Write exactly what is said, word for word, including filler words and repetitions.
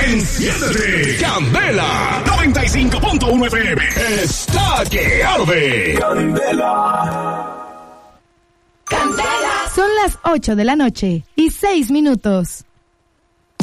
Enciéndete, Candela noventa y cinco punto uno F M. Está que arde. Candela. Candela. Son las ocho de la noche y seis minutos.